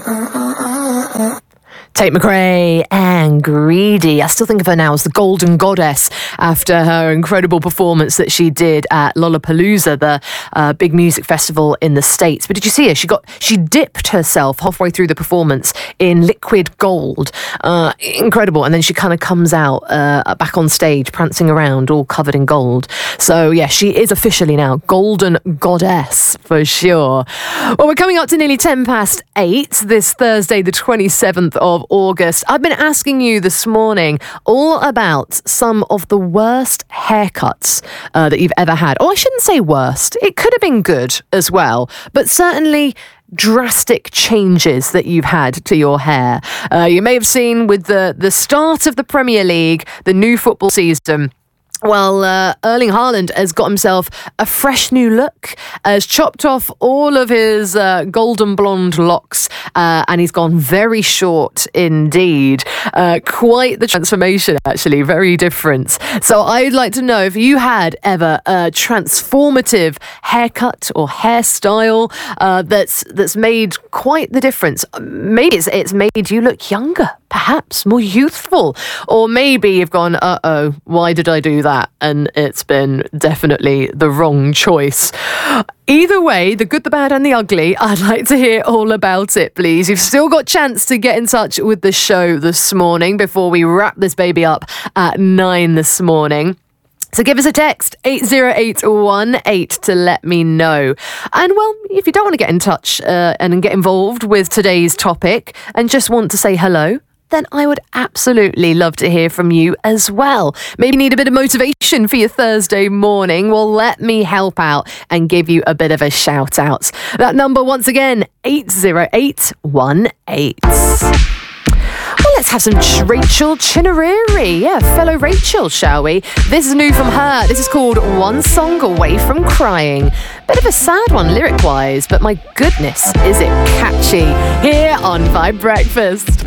Tate McRae and Greedy. I still think of her now as the Golden Goddess after her incredible performance that she did at Lollapalooza, the big music festival in the States. But did you see her? She dipped herself halfway through the performance in liquid gold. Incredible. And then she kind of comes out back on stage, prancing around, all covered in gold. So yeah, she is officially now Golden Goddess for sure. Well, we're coming up to nearly 8:10 this Thursday, the 27th of August. I've been asking you this morning all about some of the worst haircuts that you've ever had. Oh, I shouldn't say worst. It could have been good as well, but certainly drastic changes that you've had to your hair. You may have seen with the start of the Premier League, the new football season. Well, Erling Haaland has got himself a fresh new look, has chopped off all of his golden blonde locks, and he's gone very short indeed. Quite the transformation, actually, very different. So I'd like to know if you had ever a transformative haircut or hairstyle that's made quite the difference. Maybe it's made you look younger, perhaps more youthful, or maybe you've gone, uh-oh, why did I do that? And it's been definitely the wrong choice. Either way, the good, the bad and the ugly, I'd like to hear all about it, please. You've still got a chance to get in touch with the show this morning before we wrap this baby up at 9 this morning. So give us a text, 80818, to let me know. And well, if you don't want to get in touch and get involved with today's topic and just want to say hello, then I would absolutely love to hear from you as well. Maybe you need a bit of motivation for your Thursday morning. Well, let me help out and give you a bit of a shout out. That number once again, 80818. Well, let's have some Rachel Chinariri. Yeah, fellow Rachel, shall we? This is new from her. This is called One Song Away From Crying. Bit of a sad one lyric-wise, but my goodness, is it catchy. Here on Vibe Breakfast.